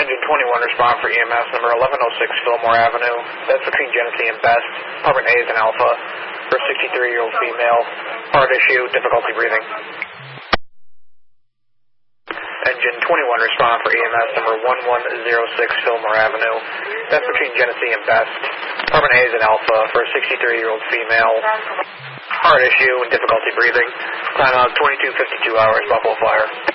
Engine 21, respond for EMS number 1106 Fillmore Avenue. That's between Genesee and Best. Apartment A is an Alpha for a 63-year-old female. Heart issue, difficulty breathing. Engine 21, respond for EMS number 1106 Fillmore Avenue. That's between Genesee and Best. Apartment A is an Alpha for a 63-year-old female. Heart issue and difficulty breathing. Time out 22:52 hours, Buffalo Fire.